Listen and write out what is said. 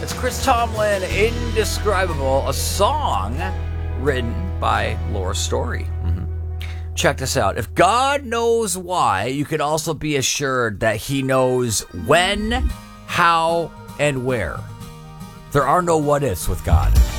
It's Chris Tomlin, Indescribable, a song written by Laura Story. Check this out. If God knows why, you can also be assured that he knows when, how, and where. There are no what-ifs with God.